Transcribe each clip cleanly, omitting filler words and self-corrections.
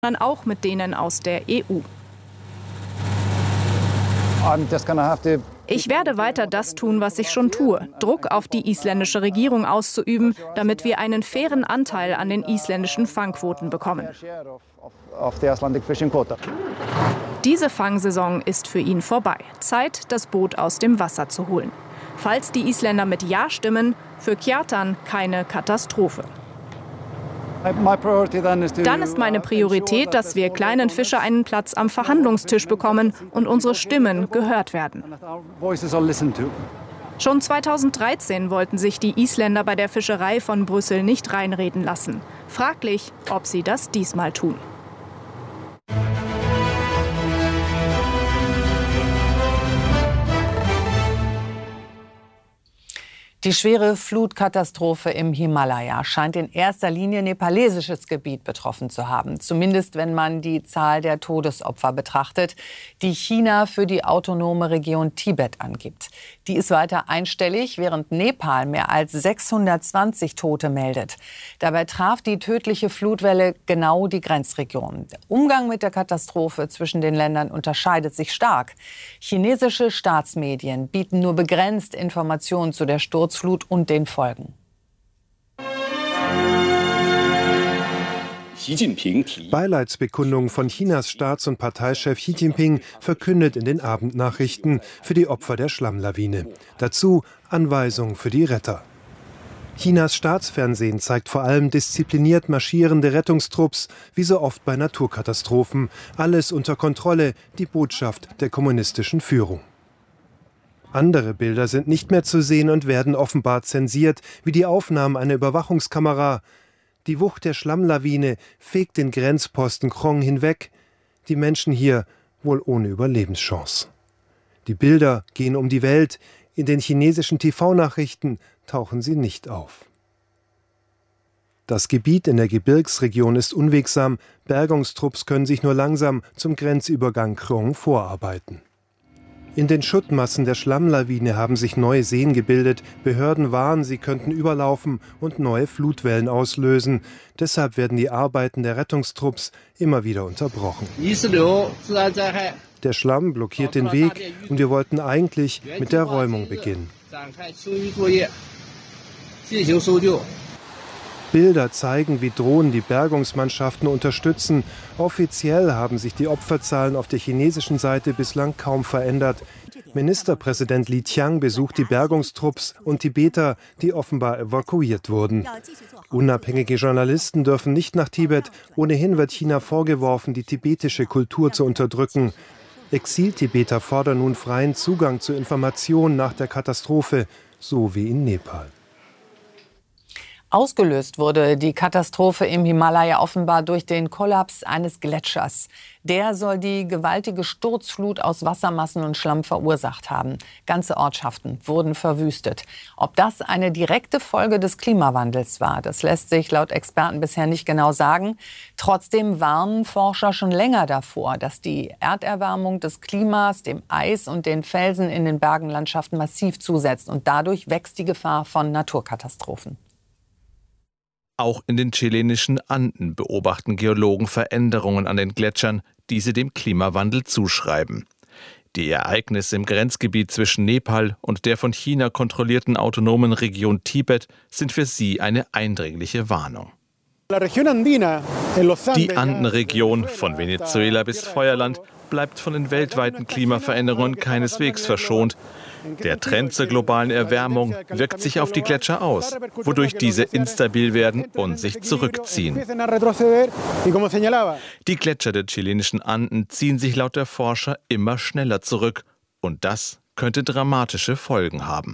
sondern auch mit denen aus der EU. Ich werde weiter das tun, was ich schon tue, Druck auf die isländische Regierung auszuüben, damit wir einen fairen Anteil an den isländischen Fangquoten bekommen. Diese Fangsaison ist für ihn vorbei. Zeit, das Boot aus dem Wasser zu holen. Falls die Isländer mit Ja stimmen, für Kjartan keine Katastrophe. Dann ist meine Priorität, dass wir kleinen Fischer einen Platz am Verhandlungstisch bekommen und unsere Stimmen gehört werden. Schon 2013 wollten sich die Isländer bei der Fischerei von Brüssel nicht reinreden lassen. Fraglich, ob sie das diesmal tun. Die schwere Flutkatastrophe im Himalaya scheint in erster Linie nepalesisches Gebiet betroffen zu haben. Zumindest wenn man die Zahl der Todesopfer betrachtet, die China für die autonome Region Tibet angibt. Die ist weiter einstellig, während Nepal mehr als 620 Tote meldet. Dabei traf die tödliche Flutwelle genau die Grenzregion. Der Umgang mit der Katastrophe zwischen den Ländern unterscheidet sich stark. Chinesische Staatsmedien bieten nur begrenzt Informationen zu der Sturzflut und den Folgen. Beileidsbekundung von Chinas Staats- und Parteichef Xi Jinping verkündet in den Abendnachrichten für die Opfer der Schlammlawine. Dazu Anweisungen für die Retter. Chinas Staatsfernsehen zeigt vor allem diszipliniert marschierende Rettungstrupps, wie so oft bei Naturkatastrophen. Alles unter Kontrolle, die Botschaft der kommunistischen Führung. Andere Bilder sind nicht mehr zu sehen und werden offenbar zensiert, wie die Aufnahmen einer Überwachungskamera. Die Wucht der Schlammlawine fegt den Grenzposten Krong hinweg. Die Menschen hier wohl ohne Überlebenschance. Die Bilder gehen um die Welt. In den chinesischen TV-Nachrichten tauchen sie nicht auf. Das Gebiet in der Gebirgsregion ist unwegsam. Bergungstrupps können sich nur langsam zum Grenzübergang Krong vorarbeiten. In den Schuttmassen der Schlammlawine haben sich neue Seen gebildet. Behörden warnen, sie könnten überlaufen und neue Flutwellen auslösen. Deshalb werden die Arbeiten der Rettungstrupps immer wieder unterbrochen. Der Schlamm blockiert den Weg und wir wollten eigentlich mit der Räumung beginnen. Bilder zeigen, wie Drohnen die Bergungsmannschaften unterstützen. Offiziell haben sich die Opferzahlen auf der chinesischen Seite bislang kaum verändert. Ministerpräsident Li Qiang besucht die Bergungstrupps und Tibeter, die offenbar evakuiert wurden. Unabhängige Journalisten dürfen nicht nach Tibet. Ohnehin wird China vorgeworfen, die tibetische Kultur zu unterdrücken. Exil-Tibeter fordern nun freien Zugang zu Informationen nach der Katastrophe, so wie in Nepal. Ausgelöst wurde die Katastrophe im Himalaya offenbar durch den Kollaps eines Gletschers. Der soll die gewaltige Sturzflut aus Wassermassen und Schlamm verursacht haben. Ganze Ortschaften wurden verwüstet. Ob das eine direkte Folge des Klimawandels war, das lässt sich laut Experten bisher nicht genau sagen. Trotzdem warnen Forscher schon länger davor, dass die Erderwärmung des Klimas dem Eis und den Felsen in den Bergenlandschaften massiv zusetzt. Und dadurch wächst die Gefahr von Naturkatastrophen. Auch in den chilenischen Anden beobachten Geologen Veränderungen an den Gletschern, die sie dem Klimawandel zuschreiben. Die Ereignisse im Grenzgebiet zwischen Nepal und der von China kontrollierten autonomen Region Tibet sind für sie eine eindringliche Warnung. Die Andenregion von Venezuela bis Feuerland bleibt von den weltweiten Klimaveränderungen keineswegs verschont. Der Trend zur globalen Erwärmung wirkt sich auf die Gletscher aus, wodurch diese instabil werden und sich zurückziehen. Die Gletscher der chilenischen Anden ziehen sich laut der Forscher immer schneller zurück. Und das könnte dramatische Folgen haben.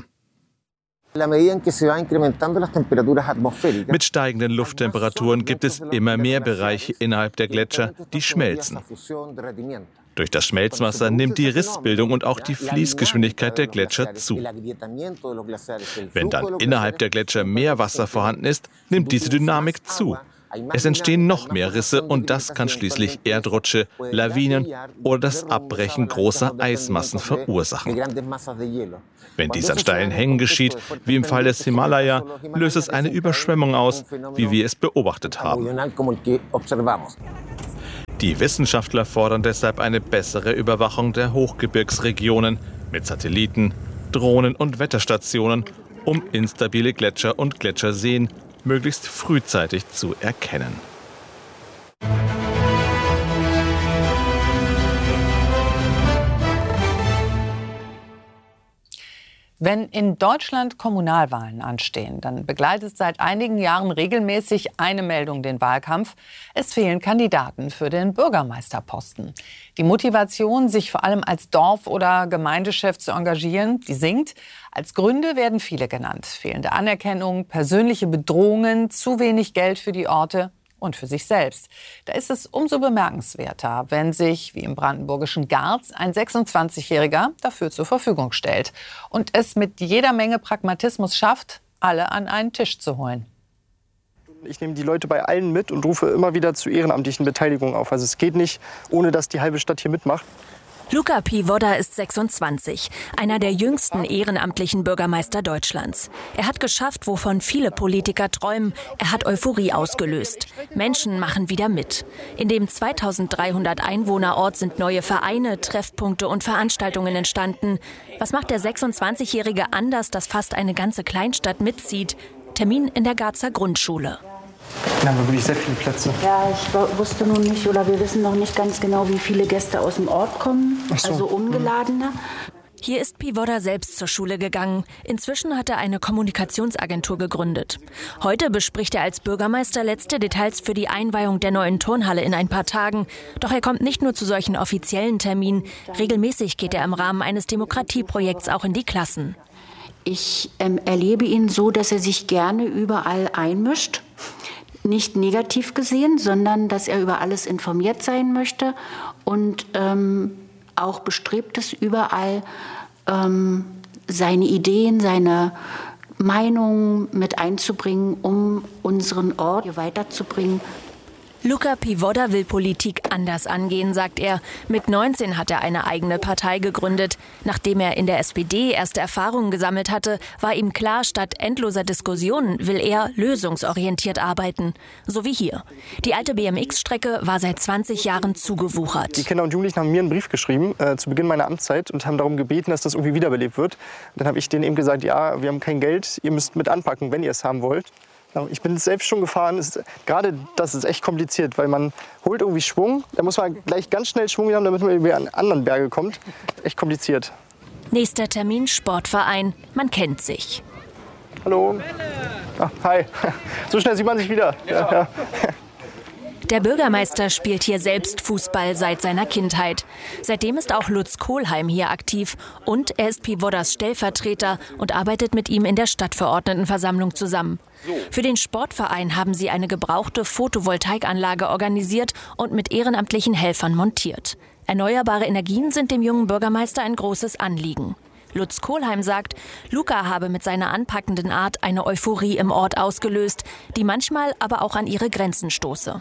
Mit steigenden Lufttemperaturen gibt es immer mehr Bereiche innerhalb der Gletscher, die schmelzen. Durch das Schmelzwasser nimmt die Rissbildung und auch die Fließgeschwindigkeit der Gletscher zu. Wenn dann innerhalb der Gletscher mehr Wasser vorhanden ist, nimmt diese Dynamik zu. Es entstehen noch mehr Risse und das kann schließlich Erdrutsche, Lawinen oder das Abbrechen großer Eismassen verursachen. Wenn dies an steilen Hängen geschieht, wie im Fall des Himalaya, löst es eine Überschwemmung aus, wie wir es beobachtet haben. Die Wissenschaftler fordern deshalb eine bessere Überwachung der Hochgebirgsregionen mit Satelliten, Drohnen und Wetterstationen, um instabile Gletscher und Gletscherseen möglichst frühzeitig zu erkennen. Wenn in Deutschland Kommunalwahlen anstehen, dann begleitet seit einigen Jahren regelmäßig eine Meldung den Wahlkampf. Es fehlen Kandidaten für den Bürgermeisterposten. Die Motivation, sich vor allem als Dorf- oder Gemeindechef zu engagieren, die sinkt. Als Gründe werden viele genannt. Fehlende Anerkennung, persönliche Bedrohungen, zu wenig Geld für die Orte und für sich selbst. Da ist es umso bemerkenswerter, wenn sich, wie im brandenburgischen Garz, ein 26-Jähriger dafür zur Verfügung stellt und es mit jeder Menge Pragmatismus schafft, alle an einen Tisch zu holen. Ich nehme die Leute bei allen mit und rufe immer wieder zu ehrenamtlichen Beteiligungen auf. Also es geht nicht, ohne dass die halbe Stadt hier mitmacht. Luka Pivoda ist 26, einer der jüngsten ehrenamtlichen Bürgermeister Deutschlands. Er hat geschafft, wovon viele Politiker träumen. Er hat Euphorie ausgelöst. Menschen machen wieder mit. In dem 2300 Einwohnerort sind neue Vereine, Treffpunkte und Veranstaltungen entstanden. Was macht der 26-Jährige anders, dass fast eine ganze Kleinstadt mitzieht? Termin in der Garzer Grundschule. Da haben wir wirklich sehr viele Plätze. Ja, ich wusste nun nicht, oder wir wissen noch nicht ganz genau, wie viele Gäste aus dem Ort kommen, also ungeladene. Hier ist Pivoda selbst zur Schule gegangen. Inzwischen hat er eine Kommunikationsagentur gegründet. Heute bespricht er als Bürgermeister letzte Details für die Einweihung der neuen Turnhalle in ein paar Tagen. Doch er kommt nicht nur zu solchen offiziellen Terminen. Regelmäßig geht er im Rahmen eines Demokratieprojekts auch in die Klassen. Ich erlebe ihn so, dass er sich gerne überall einmischt. Nicht negativ gesehen, sondern dass er über alles informiert sein möchte und auch bestrebt ist, überall seine Ideen, seine Meinungen mit einzubringen, um unseren Ort hier weiterzubringen. Luka Pivoda will Politik anders angehen, sagt er. Mit 19 hat er eine eigene Partei gegründet. Nachdem er in der SPD erste Erfahrungen gesammelt hatte, war ihm klar, statt endloser Diskussionen will er lösungsorientiert arbeiten. So wie hier. Die alte BMX-Strecke war seit 20 Jahren zugewuchert. Die Kinder und Jugendlichen haben mir einen Brief geschrieben zu Beginn meiner Amtszeit und haben darum gebeten, dass das irgendwie wiederbelebt wird. Und dann habe ich denen eben gesagt, ja, wir haben kein Geld, ihr müsst mit anpacken, wenn ihr es haben wollt. Ich bin selbst schon gefahren. Gerade das ist echt kompliziert, weil man holt irgendwie Schwung. Da muss man gleich ganz schnell Schwung haben, damit man über an anderen Berge kommt. Echt kompliziert. Nächster Termin, Sportverein. Man kennt sich. Hallo. Ach, hi. So schnell sieht man sich wieder. Ja. Der Bürgermeister spielt hier selbst Fußball seit seiner Kindheit. Seitdem ist auch Lutz Kohlheim hier aktiv. Und er ist Pivodas Stellvertreter und arbeitet mit ihm in der Stadtverordnetenversammlung zusammen. Für den Sportverein haben sie eine gebrauchte Photovoltaikanlage organisiert und mit ehrenamtlichen Helfern montiert. Erneuerbare Energien sind dem jungen Bürgermeister ein großes Anliegen. Lutz Kohlheim sagt, Luka habe mit seiner anpackenden Art eine Euphorie im Ort ausgelöst, die manchmal aber auch an ihre Grenzen stoße.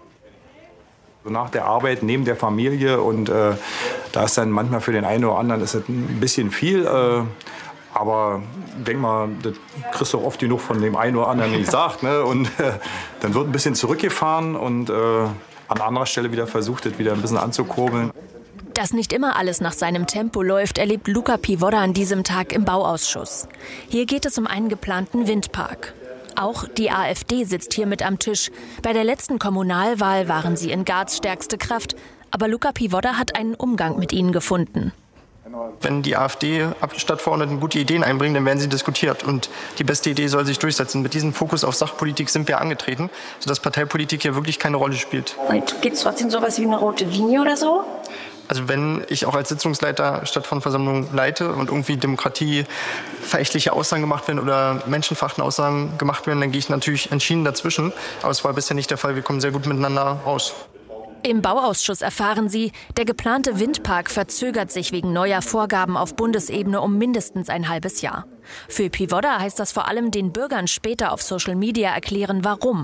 Nach der Arbeit, neben der Familie und da ist dann manchmal für den einen oder anderen ist es ein bisschen viel. Aber ich denke mal, das kriegst du auch oft genug von dem einen oder anderen gesagt. Ne? Und dann wird ein bisschen zurückgefahren und an anderer Stelle wieder versucht, das wieder ein bisschen anzukurbeln. Dass nicht immer alles nach seinem Tempo läuft, erlebt Luka Pivoda an diesem Tag im Bauausschuss. Hier geht es um einen geplanten Windpark. Auch die AfD sitzt hier mit am Tisch. Bei der letzten Kommunalwahl waren sie in Garz stärkste Kraft. Aber Luka Pivoda hat einen Umgang mit ihnen gefunden. Wenn die AfD-Stadtverordneten gute Ideen einbringen, dann werden sie diskutiert. Und die beste Idee soll sich durchsetzen. Mit diesem Fokus auf Sachpolitik sind wir angetreten, sodass Parteipolitik hier wirklich keine Rolle spielt. Und gibt es trotzdem sowas wie eine rote Linie oder so? Also wenn ich auch als Sitzungsleiter Stadtverordnetenversammlung leite und irgendwie demokratieverächtliche Aussagen gemacht werden oder menschenverachtende Aussagen gemacht werden, dann gehe ich natürlich entschieden dazwischen. Aber es war bisher nicht der Fall. Wir kommen sehr gut miteinander raus. Im Bauausschuss erfahren sie, der geplante Windpark verzögert sich wegen neuer Vorgaben auf Bundesebene um mindestens ein halbes Jahr. Für Pivoda heißt das vor allem den Bürgern später auf Social Media erklären, warum.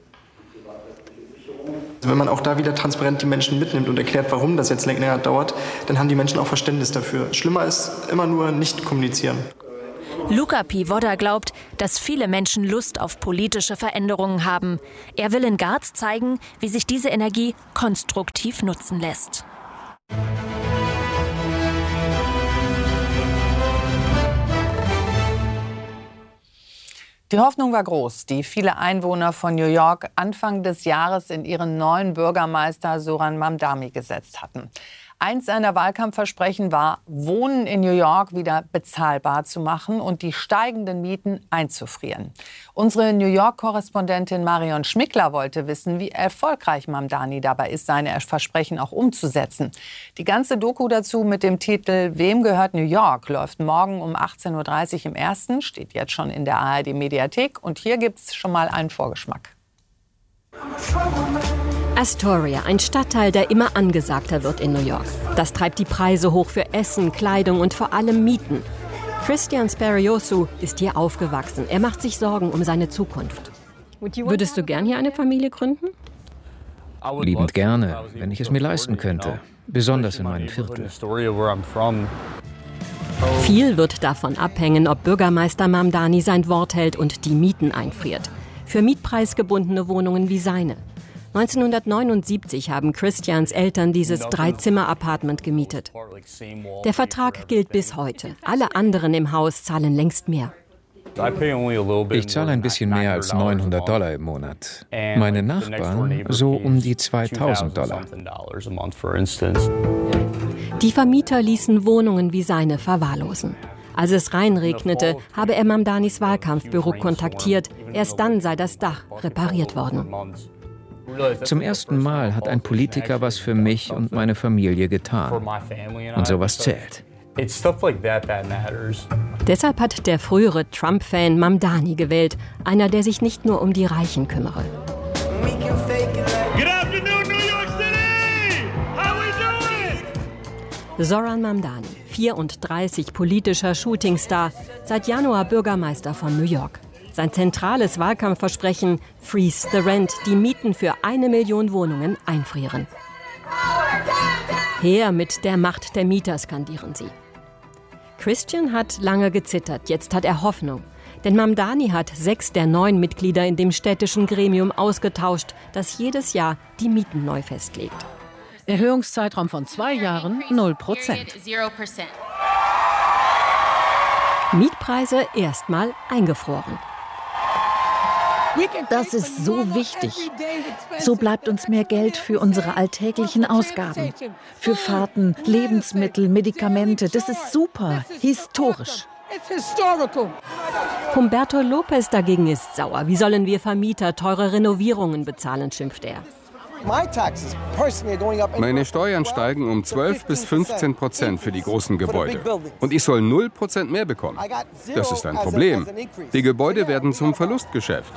Wenn man auch da wieder transparent die Menschen mitnimmt und erklärt, warum das jetzt länger dauert, dann haben die Menschen auch Verständnis dafür. Schlimmer ist immer nur nicht kommunizieren. Luca Pivoda glaubt, dass viele Menschen Lust auf politische Veränderungen haben. Er will in Garz zeigen, wie sich diese Energie konstruktiv nutzen lässt. Die Hoffnung war groß, die viele Einwohner von New York Anfang des Jahres in ihren neuen Bürgermeister Zoran Mamdani gesetzt hatten. Eins seiner Wahlkampfversprechen war, Wohnen in New York wieder bezahlbar zu machen und die steigenden Mieten einzufrieren. Unsere New York-Korrespondentin Marion Schmickler wollte wissen, wie erfolgreich Mamdani dabei ist, seine Versprechen auch umzusetzen. Die ganze Doku dazu mit dem Titel Wem gehört New York läuft morgen um 18:30 Uhr im Ersten, steht jetzt schon in der ARD-Mediathek. Und hier gibt's schon mal einen Vorgeschmack. Astoria, ein Stadtteil, der immer angesagter wird in New York. Das treibt die Preise hoch für Essen, Kleidung und vor allem Mieten. Christian Speriosu ist hier aufgewachsen. Er macht sich Sorgen um seine Zukunft. Würdest du gern hier eine Familie gründen? Liebend gerne, wenn ich es mir leisten könnte. Besonders in meinem Viertel. Viel wird davon abhängen, ob Bürgermeister Mamdani sein Wort hält und die Mieten einfriert. Für mietpreisgebundene Wohnungen wie seine. 1979 haben Christians Eltern dieses 3-Zimmer-Apartment gemietet. Der Vertrag gilt bis heute. Alle anderen im Haus zahlen längst mehr. Ich zahle ein bisschen mehr als $900 im Monat. Meine Nachbarn so um die $2000. Die Vermieter ließen Wohnungen wie seine verwahrlosen. Als es reinregnete, habe er Mamdanis Wahlkampfbüro kontaktiert. Erst dann sei das Dach repariert worden. Zum ersten Mal hat ein Politiker was für mich und meine Familie getan. Und sowas zählt. Deshalb hat der frühere Trump-Fan Mamdani gewählt. Einer, der sich nicht nur um die Reichen kümmere. Zoran Mamdani, 34, politischer Shootingstar, seit Januar Bürgermeister von New York. Sein zentrales Wahlkampfversprechen: Freeze the Rent, die Mieten für 1 Million Wohnungen einfrieren. Her mit der Macht der Mieter, skandieren sie. Christian hat lange gezittert, jetzt hat er Hoffnung. Denn Mamdani hat 6 der 9 Mitglieder in dem städtischen Gremium ausgetauscht, das jedes Jahr die Mieten neu festlegt. Erhöhungszeitraum von 2 Jahren, 0%. Mietpreise erstmal eingefroren. Das ist so wichtig. So bleibt uns mehr Geld für unsere alltäglichen Ausgaben. Für Fahrten, Lebensmittel, Medikamente. Das ist super, historisch. Humberto Lopez dagegen ist sauer. Wie sollen wir Vermieter teure Renovierungen bezahlen, schimpft er. Meine Steuern steigen um 12 bis 15% für die großen Gebäude. Und ich soll 0% mehr bekommen. Das ist ein Problem. Die Gebäude werden zum Verlustgeschäft.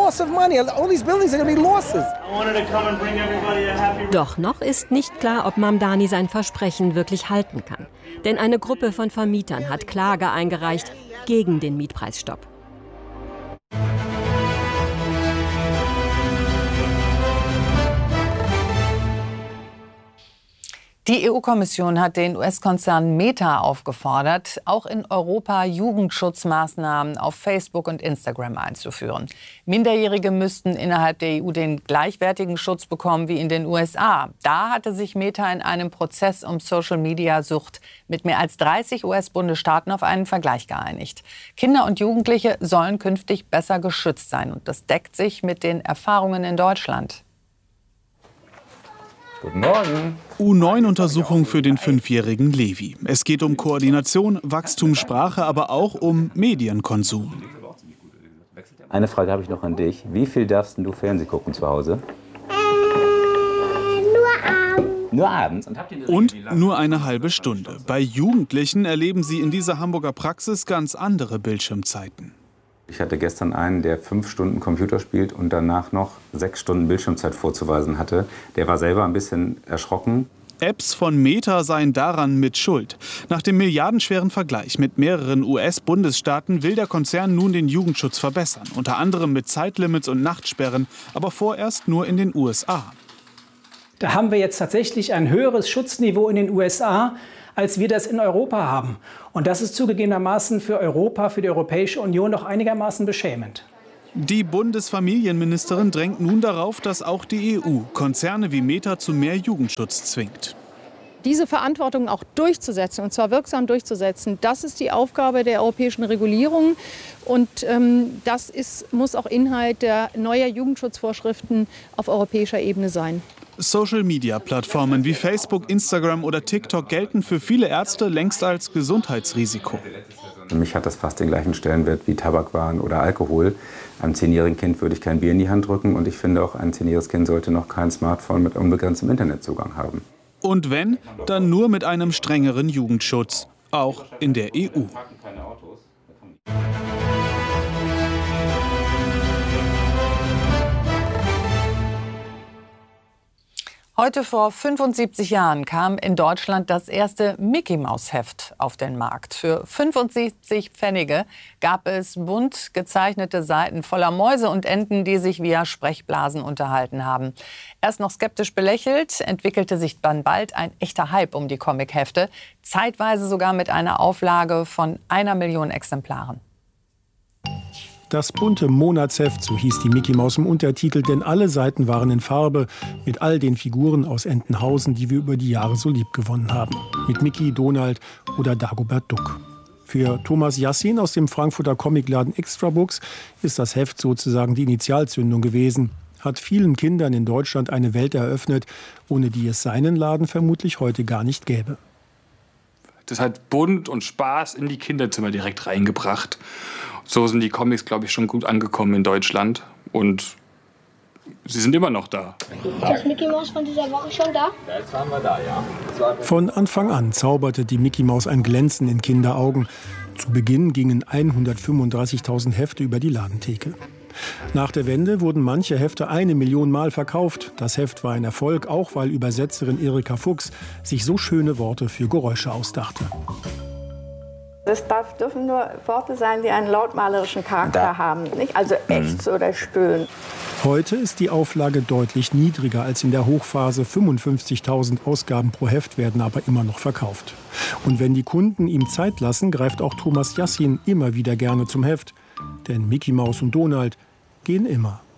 Doch noch ist nicht klar, ob Mamdani sein Versprechen wirklich halten kann. Denn eine Gruppe von Vermietern hat Klage eingereicht gegen den Mietpreisstopp. Die EU-Kommission hat den US-Konzern Meta aufgefordert, auch in Europa Jugendschutzmaßnahmen auf Facebook und Instagram einzuführen. Minderjährige müssten innerhalb der EU den gleichwertigen Schutz bekommen wie in den USA. Da hatte sich Meta in einem Prozess um Social-Media-Sucht mit mehr als 30 US-Bundesstaaten auf einen Vergleich geeinigt. Kinder und Jugendliche sollen künftig besser geschützt sein. Und das deckt sich mit den Erfahrungen in Deutschland. Guten Morgen. U9-Untersuchung für den 5-jährigen Levi. Es geht um Koordination, Wachstum, Sprache, aber auch um Medienkonsum. Eine Frage habe ich noch an dich. Wie viel darfst du Fernsehen gucken zu Hause? Nur abends? Und nur eine halbe Stunde. Bei Jugendlichen erleben sie in dieser Hamburger Praxis ganz andere Bildschirmzeiten. Ich hatte gestern einen, der 5 Stunden Computer spielt und danach noch 6 Stunden Bildschirmzeit vorzuweisen hatte. Der war selber ein bisschen erschrocken. Apps von Meta seien daran mit schuld. Nach dem milliardenschweren Vergleich mit mehreren US-Bundesstaaten will der Konzern nun den Jugendschutz verbessern. Unter anderem mit Zeitlimits und Nachtsperren, aber vorerst nur in den USA. Da haben wir jetzt tatsächlich ein höheres Schutzniveau in den USA als wir das in Europa haben. Und das ist zugegebenermaßen für Europa, für die Europäische Union doch einigermaßen beschämend. Die Bundesfamilienministerin drängt nun darauf, dass auch die EU Konzerne wie Meta zu mehr Jugendschutz zwingt. Diese Verantwortung auch durchzusetzen, und zwar wirksam durchzusetzen, das ist die Aufgabe der europäischen Regulierung. Und das muss auch Inhalt der neuen Jugendschutzvorschriften auf europäischer Ebene sein. Social-Media-Plattformen wie Facebook, Instagram oder TikTok gelten für viele Ärzte längst als Gesundheitsrisiko. Für mich hat das fast den gleichen Stellenwert wie Tabakwaren oder Alkohol. Einem 10-jährigen Kind würde ich kein Bier in die Hand drücken. Und ich finde auch, ein 10-jähriges Kind sollte noch kein Smartphone mit unbegrenztem Internetzugang haben. Und wenn, dann nur mit einem strengeren Jugendschutz, auch in der EU. Heute vor 75 Jahren kam in Deutschland das erste Mickey-Maus-Heft auf den Markt. Für 75 Pfennige gab es bunt gezeichnete Seiten voller Mäuse und Enten, die sich via Sprechblasen unterhalten haben. Erst noch skeptisch belächelt, entwickelte sich dann bald ein echter Hype um die Comic-Hefte, zeitweise sogar mit einer Auflage von 1 Million Exemplaren. Das bunte Monatsheft, so hieß die Mickey Maus im Untertitel, denn alle Seiten waren in Farbe mit all den Figuren aus Entenhausen, die wir über die Jahre so lieb gewonnen haben. Mit Mickey, Donald oder Dagobert Duck. Für Thomas Yassin aus dem Frankfurter Comicladen Extra Books ist das Heft sozusagen die Initialzündung gewesen. Hat vielen Kindern in Deutschland eine Welt eröffnet, ohne die es seinen Laden vermutlich heute gar nicht gäbe. Das hat bunt und Spaß in die Kinderzimmer direkt reingebracht. So sind die Comics, glaube ich, schon gut angekommen in Deutschland. Und sie sind immer noch da. Ist das Mickey Maus von dieser Woche schon da? Jetzt waren wir da, ja. Von Anfang an zauberte die Mickey Maus ein Glänzen in Kinderaugen. Zu Beginn gingen 135.000 Hefte über die Ladentheke. Nach der Wende wurden manche Hefte 1 Million Mal verkauft. Das Heft war ein Erfolg, auch weil Übersetzerin Erika Fuchs sich so schöne Worte für Geräusche ausdachte. Es dürfen nur Worte sein, die einen lautmalerischen Charakter haben, nicht? Also ächzen oder stöhnen. Heute ist die Auflage deutlich niedriger als in der Hochphase. 55.000 Ausgaben pro Heft werden aber immer noch verkauft. Und wenn die Kunden ihm Zeit lassen, greift auch Thomas Yassin immer wieder gerne zum Heft. Denn Mickey Maus und Donald gehen immer.